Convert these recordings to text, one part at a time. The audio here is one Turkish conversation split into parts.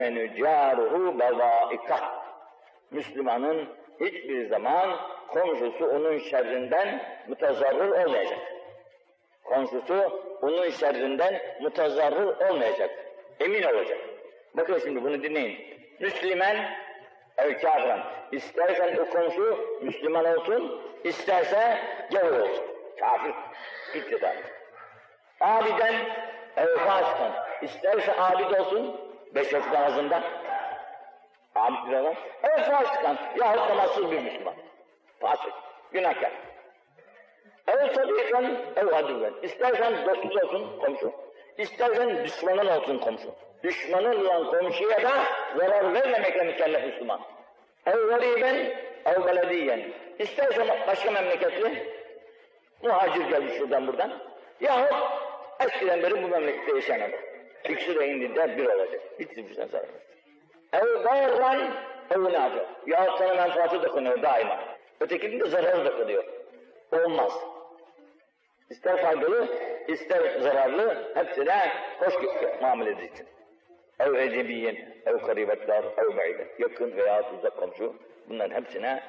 Enücâruhu bevaika. Müslümanın hiçbir zaman komşusu onun şerrinden mütezarrır olmayacak. Komşusu onun şerrinden mütezarrır olmayacak. Emin olacak. Bakın şimdi bunu dinleyin. Müslüman ev kâfiran. İstersen o komşu Müslüman olsun, isterse gavur olsun. Kafir. Gitti de. Abiden ev fasıkan. İsterse abid olsun, 5 vakit namazında. Abid bir adam. Ev fasıkan. Yahut namazsız bir Müslüman. Fasık. Günahkar. Ev sadikan, ev aduven. İstersen dostun olsun komşu. İstersen düşmanın olsun komşu. Düşmanın olan komşuya da zarar vermemekle mükellef Müslüman. Ev gariben, ev belediyen. İstersen başka memleketli, muhacir gelmiş şuradan buradan. Yahut eskiden beri bu memlekette yaşayan adam. İkisi de indinde bir olacak. Hiç kimseden zarar vermez. Ev darran, ev nâfı. Yahut sana menfaati dokunuyor daima. Ötekinin de zararı dokunuyor. Olmaz. İster faydalı, ister zararlı, hepsine hoş muamele edeceksin. Ev ecebiyen, ev karibetler, ev ba'ide. Yakın veya uzak komşu. Bunların hepsine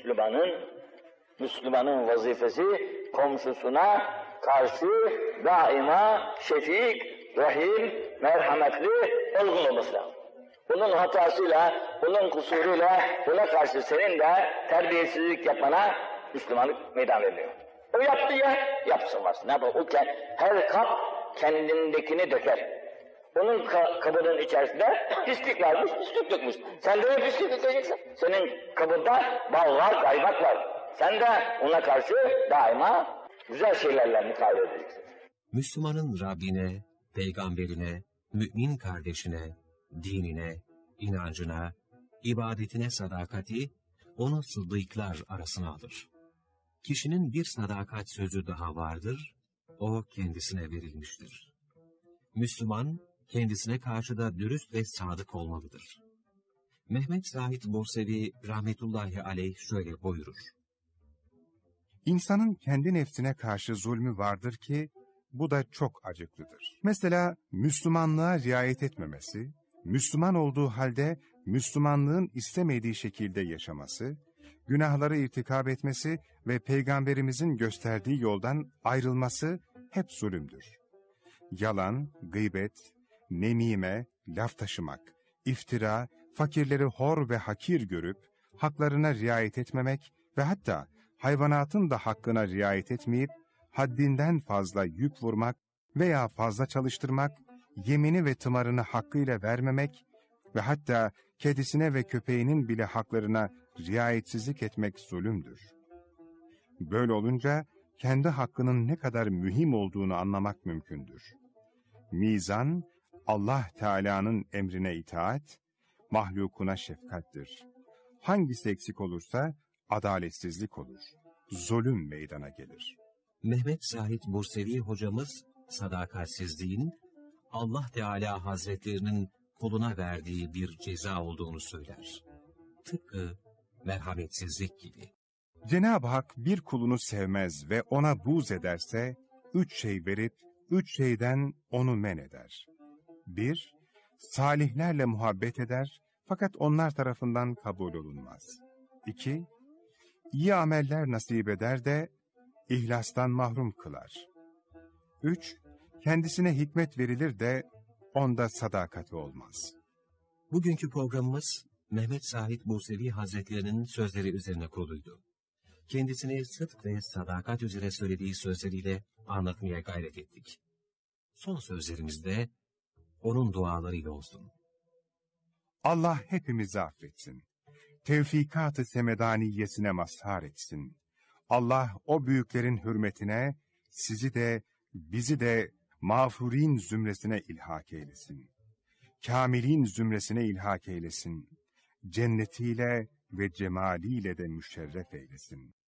Müslümanın vazifesi komşusuna karşı daima şefik, rahim, merhametli, olgun olması lazım. Bunun hatasıyla, bunun kusuruyla, buna karşı senin de terbiyesizlik yapmana Müslümanlık meydan vermiyor. O yaptı ya, yapsın varsa. Ne yapalım? Her kap kendindekini döker. Onun kabının içerisinde pislik varmış, pislik dökmüş. Sen de ne pislik dökeceksin? Senin kabında bal var, kaymak var. Sen de ona karşı daima güzel şeylerle mukabele edeceksin. Müslümanın Rabbine, peygamberine, mümin kardeşine, dinine, inancına, ibadetine sadakati, onu sıddıklar arasına alır. Kişinin bir sadakat sözü daha vardır, o kendisine verilmiştir. Müslüman, kendisine karşı da dürüst ve sadık olmalıdır. Mehmet Zahid Bursevi rahmetullahi aleyh şöyle buyurur. İnsanın kendi nefsine karşı zulmü vardır ki, bu da çok acıklıdır. Mesela Müslümanlığa riayet etmemesi, Müslüman olduğu halde Müslümanlığın istemediği şekilde yaşaması, günahları irtikab etmesi ve Peygamberimizin gösterdiği yoldan ayrılması hep zulümdür. Yalan, gıybet, nemime, laf taşımak, iftira, fakirleri hor ve hakir görüp haklarına riayet etmemek ve hatta hayvanatın da hakkına riayet etmeyip haddinden fazla yük vurmak veya fazla çalıştırmak, yemini ve tımarını hakkıyla vermemek ve hatta kedisine ve köpeğinin bile haklarına riayetsizlik etmek zulümdür. Böyle olunca kendi hakkının ne kadar mühim olduğunu anlamak mümkündür. Mizan, Allah Teala'nın emrine itaat, mahlukuna şefkattir. Hangisi eksik olursa adaletsizlik olur. Zulüm meydana gelir. Mehmet Zahid Bursevi hocamız, sadakatsizliğin Allah Teala Hazretlerinin kuluna verdiği bir ceza olduğunu söyler. Tıpkı merhametsizlik gibi. Cenab-ı Hak bir kulunu sevmez ve ona buğz ederse, 3 şey verip 3 şeyden onu men eder. 1. Salihlerle muhabbet eder fakat onlar tarafından kabul olunmaz. 2. İyi ameller nasip eder de ihlastan mahrum kılar. 3. Kendisine hikmet verilir de onda sadakati olmaz. Bugünkü programımız Mehmet Zahid Bursevi Hazretlerinin sözleri üzerine kuruluydu. Kendisini sıdk ve sadakat üzere söylediği sözleriyle anlatmaya gayret ettik. Son sözlerimiz de onun dualarıyla olsun. Allah hepimizi affetsin. Tevfikat-ı semedaniyesine mazhar etsin. Allah o büyüklerin hürmetine sizi de bizi de mağfurin zümresine ilhak eylesin. Kamilin zümresine ilhak eylesin. Cennetiyle ve cemaliyle de müşerref eylesin.